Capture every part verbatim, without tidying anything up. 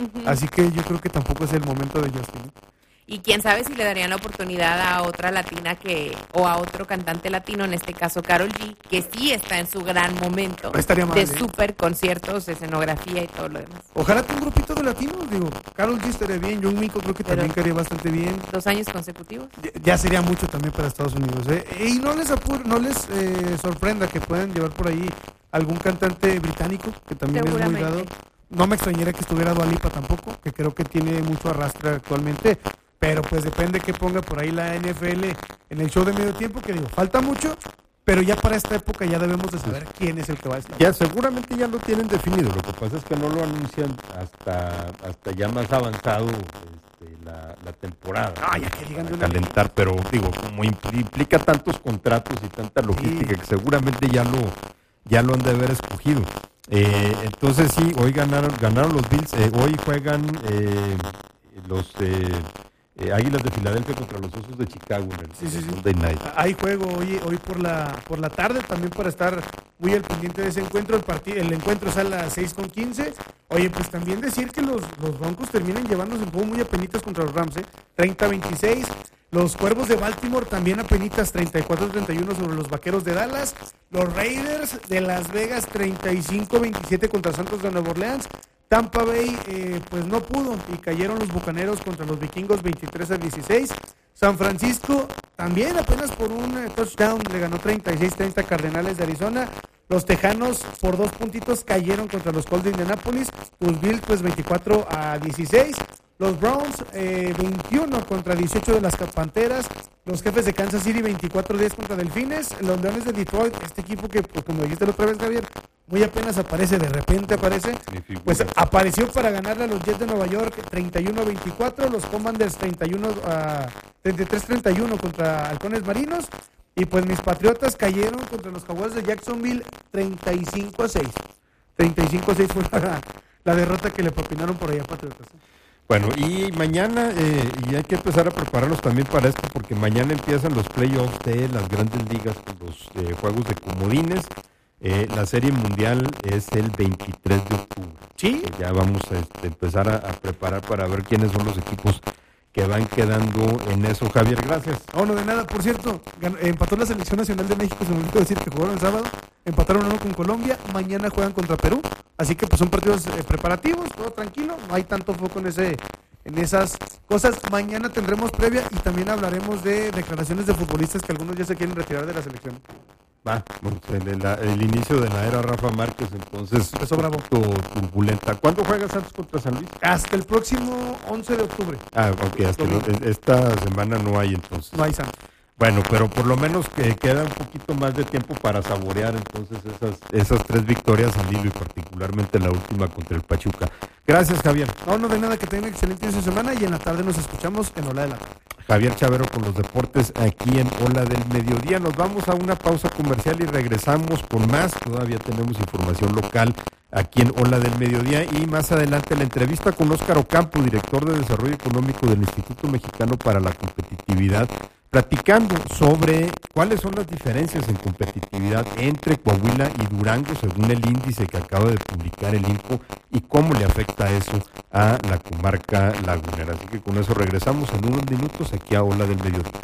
Uh-huh. Así que yo creo que tampoco es el momento de Justin, ¿eh? Y quién sabe si le darían la oportunidad a otra latina que o a otro cantante latino, en este caso Karol G, que sí está en su gran momento no estaría mal, de ¿eh? super conciertos, escenografía y todo lo demás. Ojalá tenga un grupito de latinos, digo, Karol G estaría bien, Young Miko creo que Pero también quedaría bastante bien. Dos años consecutivos. Ya, ya sería mucho también para Estados Unidos, ¿eh? Y no les apur, no les eh, sorprenda que puedan llevar por ahí algún cantante británico, que también es muy dado. No me extrañaría que estuviera Dua Lipa tampoco, que creo que tiene mucho arrastre actualmente. Pero pues depende que ponga por ahí la N F L en el show de medio tiempo, que digo, falta mucho, pero ya para esta época ya debemos de saber quién es el que va a estar. Ya seguramente ya lo tienen definido, lo que pasa es que no lo anuncian hasta hasta ya más avanzado este, la, la temporada. Ah, ya que digan de una calentar, vez. Pero digo, como implica tantos contratos y tanta logística, sí, que seguramente ya lo ya lo han de haber escogido. Eh, entonces sí, hoy ganaron ganaron los Bills, eh, hoy juegan eh, los eh, Eh, Águilas de Filadelfia contra los Osos de Chicago en el, sí, sí, Sunday sí. Night. Hay juego hoy, hoy por la por la tarde también para estar muy al pendiente de ese encuentro. El partido, el encuentro es a las seis con quince. Oye, pues también decir que los, los Broncos terminan llevándose un juego muy apenitas contra los Rams, ¿eh? treinta a veintiséis. Los Cuervos de Baltimore también apenitas treinta y cuatro a treinta y uno sobre los Vaqueros de Dallas. Los Raiders de Las Vegas treinta y cinco a veintisiete contra Santos de Nueva Orleans. Tampa Bay eh, pues no pudo y cayeron los Bucaneros contra los Vikingos veintitrés a dieciséis. San Francisco también apenas por un eh, touchdown le ganó treinta y seis a treinta Cardenales de Arizona. Los Tejanos por dos puntitos cayeron contra los Colts de Indianápolis. Los Bills pues veinticuatro a dieciséis. Los Browns eh, veintiuno contra dieciocho de las Panteras. Los Jefes de Kansas City veinticuatro a diez contra Delfines. Los Leones de Detroit, este equipo que pues, como dijiste la otra vez, Javier, muy apenas aparece, de repente aparece, pues apareció para ganarle a los Jets de Nueva York treinta y uno a veinticuatro, los Commanders treinta y uno a treinta y tres a treinta y uno contra Halcones Marinos, y pues mis Patriotas cayeron contra los Jaguares de Jacksonville treinta y cinco a seis. treinta y cinco a seis fue la, la derrota que le propinaron por allá a Patriotas. Bueno, y mañana, eh, y hay que empezar a prepararnos también para esto, porque mañana empiezan los playoffs de las grandes ligas, los eh, juegos de comodines. Eh, la Serie Mundial es el veintitrés de octubre. Sí. Eh, ya vamos a este, empezar a, a preparar para ver quiénes son los equipos que van quedando en eso. Javier, gracias. No, no de nada. Por cierto, ganó, empató la Selección Nacional de México, se me olvidó decir que jugaron el sábado. Empataron uno con Colombia, mañana juegan contra Perú. Así que pues son partidos eh, preparativos, todo tranquilo, no hay tanto foco en ese en esas cosas. Mañana tendremos previa y también hablaremos de declaraciones de futbolistas que algunos ya se quieren retirar de la selección. Va, bueno, el, el, el inicio de la era Rafa Márquez, entonces empezó bravo, turbulenta. ¿Cuándo juega Santos contra San Luis? Hasta el próximo once de octubre. Ah, ok, hasta lo, esta semana no hay entonces. No hay Santos. Bueno, pero por lo menos que queda un poquito más de tiempo para saborear entonces esas esas tres victorias al hilo y particularmente la última contra el Pachuca. Gracias, Javier. No, no de nada, que tengan excelente inicio de semana y en la tarde nos escuchamos en Ola de la Tarde. Javier Chavero con los deportes aquí en Ola del Mediodía. Nos vamos a una pausa comercial y regresamos con más. Todavía tenemos información local aquí en Ola del Mediodía y más adelante la entrevista con Óscar Ocampo, director de Desarrollo Económico del Instituto Mexicano para la Competitividad, platicando sobre cuáles son las diferencias en competitividad entre Coahuila y Durango según el índice que acaba de publicar el INCO y cómo le afecta eso a la comarca lagunera. Así que con eso regresamos en unos minutos aquí a Ola del Mediodía.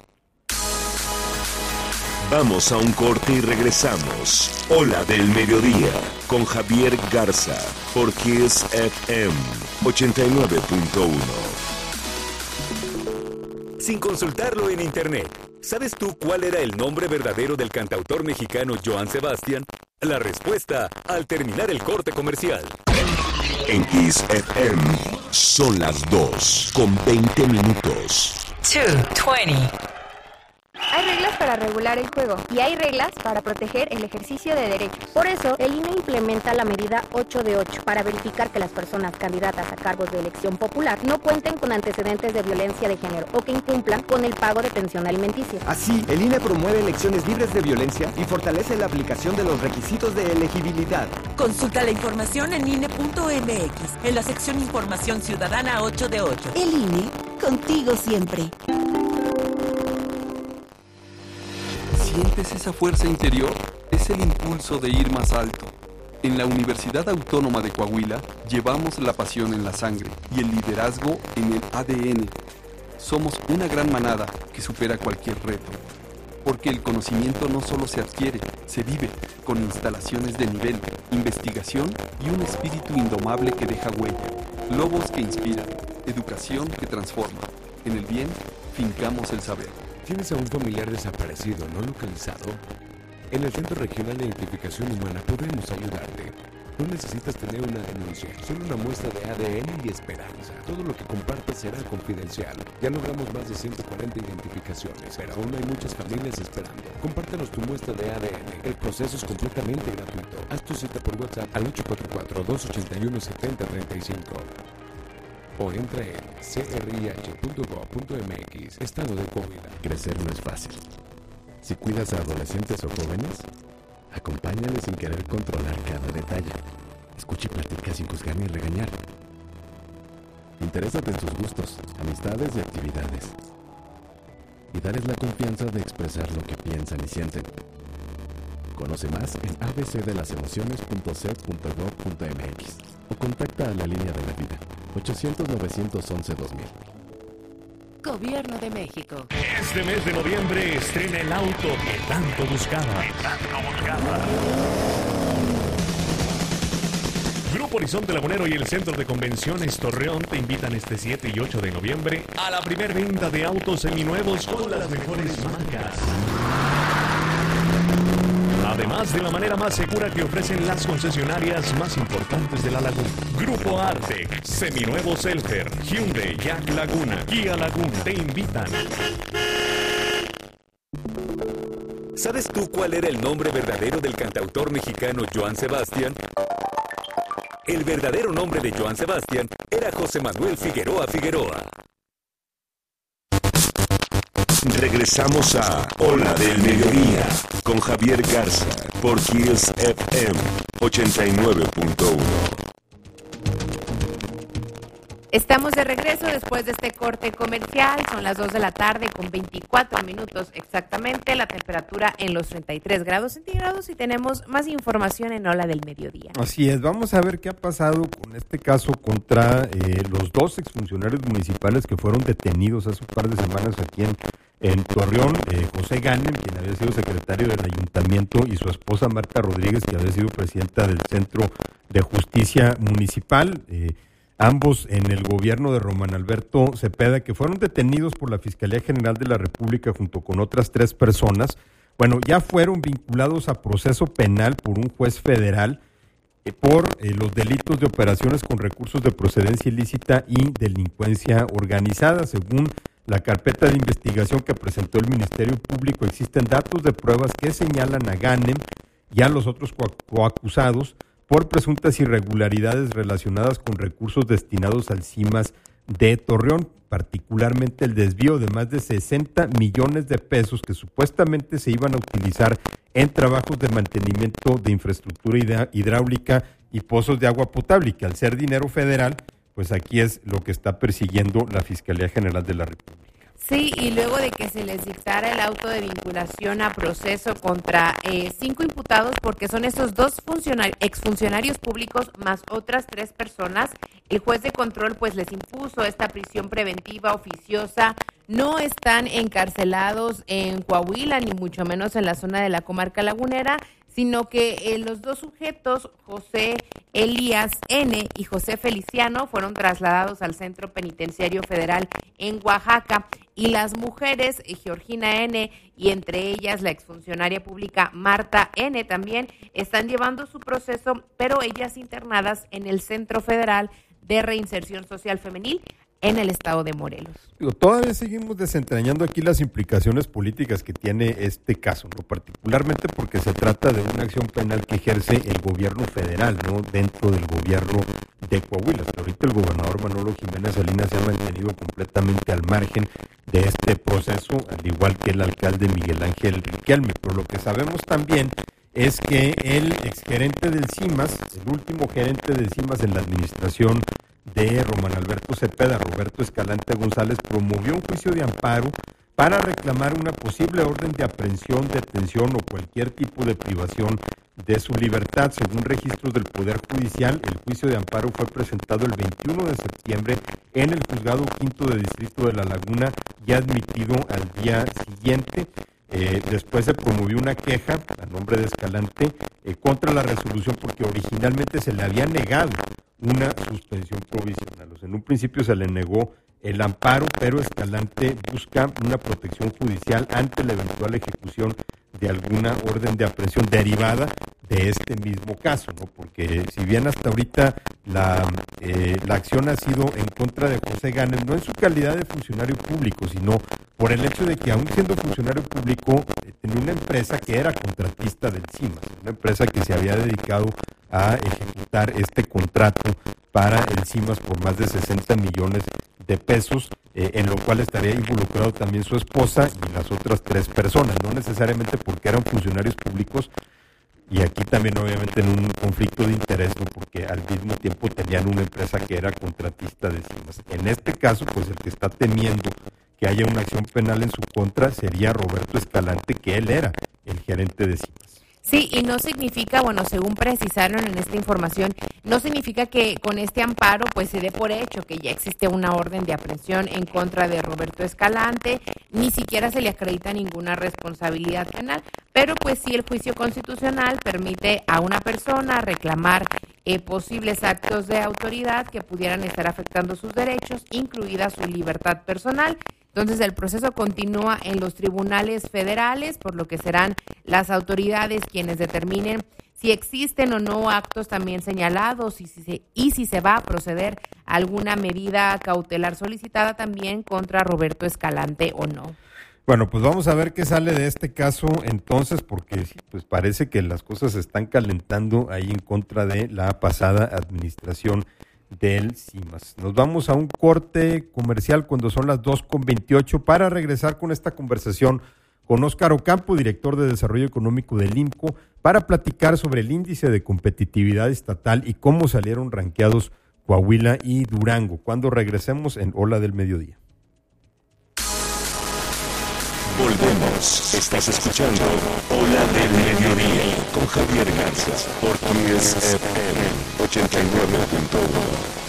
Vamos a un corte y regresamos. Ola del Mediodía con Javier Garza por Kiss F M ochenta y nueve punto uno. Sin consultarlo en internet, ¿sabes tú cuál era el nombre verdadero del cantautor mexicano Joan Sebastián? La respuesta al terminar el corte comercial. En Kiss F M son las dos con veinte minutos. dos veinte. Hay reglas para regular el juego y hay reglas para proteger el ejercicio de derechos. Por eso, el I N E implementa la medida ocho de ocho para verificar que las personas candidatas a cargos de elección popular no cuenten con antecedentes de violencia de género o que incumplan con el pago de pensión alimenticia. Así, el I N E promueve elecciones libres de violencia y fortalece la aplicación de los requisitos de elegibilidad. Consulta la información en I N E punto M X, en la sección Información Ciudadana ocho de ocho. El I N E, contigo siempre. ¿Sientes esa fuerza interior? Es el impulso de ir más alto. En la Universidad Autónoma de Coahuila llevamos la pasión en la sangre y el liderazgo en el A D N. Somos una gran manada que supera cualquier reto. Porque el conocimiento no solo se adquiere, se vive, con instalaciones de nivel, investigación y un espíritu indomable que deja huella. Lobos que inspiran, educación que transforma. En el bien, fincamos el saber. ¿Tienes a un familiar desaparecido no localizado? En el Centro Regional de Identificación Humana podemos ayudarte. No necesitas tener una denuncia, solo una muestra de A D N y esperanza. Todo lo que compartas será confidencial. Ya logramos más de ciento cuarenta identificaciones, pero aún hay muchas familias esperando. Compártenos tu muestra de A D N. El proceso es completamente gratuito. Haz tu cita por WhatsApp al ocho cuatro cuatro, dos ocho uno, siete cero tres cinco. O entra en c r i h punto gov punto m x, Estado de Coahuila. Crecer no es fácil. Si cuidas a adolescentes o jóvenes, acompáñales sin querer controlar cada detalle. Escucha y platica sin juzgar ni regañar. Interésate en sus gustos, amistades y actividades. Y dales la confianza de expresar lo que piensan y sienten. Conoce más en a b c de las emociones punto c e p punto gov punto m x o contacta a la línea de la vida ochocientos, novecientos once, dos mil. Gobierno de México. Este mes de noviembre estrena el auto que tanto buscaba. Que tanto buscaba. Grupo Horizonte Lagunero y el Centro de Convenciones Torreón te invitan este siete y ocho de noviembre a la primer venta de autos seminuevos con las mejores marcas. Además de la manera más segura que ofrecen las concesionarias más importantes de la laguna. Grupo Artec, Seminuevos Elfer, Hyundai, Jack Laguna, Kia Laguna te invitan. ¿Sabes tú cuál era el nombre verdadero del cantautor mexicano Joan Sebastián? El verdadero nombre de Joan Sebastián era José Manuel Figueroa Figueroa. Regresamos a Ola del Mediodía con Javier Garza por Kiss F M ochenta y nueve punto uno. Estamos de regreso después de este corte comercial. Son las dos de la tarde con veinticuatro minutos exactamente. La temperatura en los treinta y tres grados centígrados y tenemos más información en Ola del Mediodía. Así es, vamos a ver qué ha pasado con este caso contra eh, los dos exfuncionarios municipales que fueron detenidos hace un par de semanas aquí en, en Torreón. Eh, José Ganem, quien había sido secretario del ayuntamiento, y su esposa Marta Rodríguez, que había sido presidenta del Centro de Justicia Municipal. Eh, Ambos en el gobierno de Román Alberto Cepeda, que fueron detenidos por la Fiscalía General de la República junto con otras tres personas. Bueno, ya fueron vinculados a proceso penal por un juez federal eh, por eh, los delitos de operaciones con recursos de procedencia ilícita y delincuencia organizada. Según la carpeta de investigación que presentó el Ministerio Público, existen datos de pruebas que señalan a Ganem y a los otros co- coacusados por presuntas irregularidades relacionadas con recursos destinados al CIMAS de Torreón, particularmente el desvío de más de sesenta millones de pesos que supuestamente se iban a utilizar en trabajos de mantenimiento de infraestructura hidráulica y pozos de agua potable, y que al ser dinero federal, pues aquí es lo que está persiguiendo la Fiscalía General de la República. Sí, y luego de que se les dictara el auto de vinculación a proceso contra eh, cinco imputados, porque son esos dos funcionarios, exfuncionarios públicos más otras tres personas, el juez de control pues les impuso esta prisión preventiva oficiosa. No están encarcelados en Coahuila, ni mucho menos en la zona de la comarca lagunera, sino que eh, los dos sujetos, José Elías N. y José Feliciano, fueron trasladados al Centro Penitenciario Federal en Oaxaca, y las mujeres, eh, Georgina N. y entre ellas la exfuncionaria pública Marta N. también están llevando su proceso, pero ellas internadas en el Centro Federal de Reinserción Social Femenil en el estado de Morelos. Todavía seguimos desentrañando aquí las implicaciones políticas que tiene este caso, ¿no? Particularmente porque se trata de una acción penal que ejerce el gobierno federal, ¿no? Dentro del gobierno de Coahuila. Hasta ahorita el gobernador Manolo Jiménez Salinas se ha mantenido completamente al margen de este proceso, al igual que el alcalde Miguel Ángel Riquelme. Pero lo que sabemos también es que el exgerente del CIMAS, el último gerente del CIMAS en la administración de Román Alberto Cepeda, Roberto Escalante González, promovió un juicio de amparo para reclamar una posible orden de aprehensión, detención o cualquier tipo de privación de su libertad. Según registros del Poder Judicial, el juicio de amparo fue presentado el veintiuno de septiembre en el Juzgado Quinto de Distrito de La Laguna y admitido al día siguiente. Eh, después se promovió una queja a nombre de Escalante eh, contra la resolución porque originalmente se le había negado una suspensión provisional. O sea, en un principio se le negó el amparo, pero Escalante busca una protección judicial ante la eventual ejecución de alguna orden de aprehensión derivada de este mismo caso, ¿no? Porque si bien hasta ahorita la, eh, la acción ha sido en contra de José Gámez, no en su calidad de funcionario público, sino por el hecho de que aún siendo funcionario público eh, tenía una empresa que era contratista del CIMAS, una empresa que se había dedicado a ejecutar este contrato para el CIMAS por más de sesenta millones de pesos, eh, en lo cual estaría involucrado también su esposa y las otras tres personas, no necesariamente porque eran funcionarios públicos, y aquí también obviamente en un conflicto de interés, ¿no? Porque al mismo tiempo tenían una empresa que era contratista de CIMAS. En este caso, pues el que está temiendo que haya una acción penal en su contra sería Roberto Escalante, que él era el gerente de CIMAS. Sí, y no significa, bueno, según precisaron en esta información, no significa que con este amparo pues se dé por hecho que ya existe una orden de aprehensión en contra de Roberto Escalante, ni siquiera se le acredita ninguna responsabilidad penal, pero pues sí el juicio constitucional permite a una persona reclamar eh, posibles actos de autoridad que pudieran estar afectando sus derechos, incluida su libertad personal. Entonces el proceso continúa en los tribunales federales, por lo que serán las autoridades quienes determinen si existen o no actos también señalados y si se, y si se va a proceder a alguna medida cautelar solicitada también contra Roberto Escalante o no. Bueno, pues vamos a ver qué sale de este caso entonces, porque pues parece que las cosas se están calentando ahí en contra de la pasada administración del CIMAS. Nos vamos a un corte comercial cuando son las dos con veintiocho para regresar con esta conversación con Óscar Ocampo, director de Desarrollo Económico del INCO, para platicar sobre el índice de competitividad estatal y cómo salieron ranqueados Coahuila y Durango, cuando regresemos en Ola del Mediodía. Volvemos. Estás escuchando Ola del Mediodía con Javier Garza por Q S F M ochenta y nueve punto uno.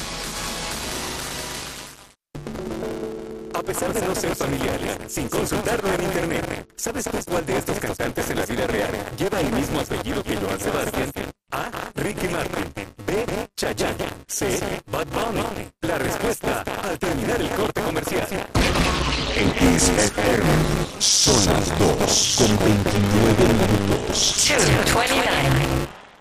A pesar de no ser familiares, sin consultarlo en internet, ¿sabes tú cuál de estos cantantes en la vida real lleva el mismo apellido que Joan Sebastián? A. Ricky Martin. B. Chayanne. C. Bad Bunny. La respuesta al terminar el corte comercial. En Q S F M son las dos con veintinueve minutos.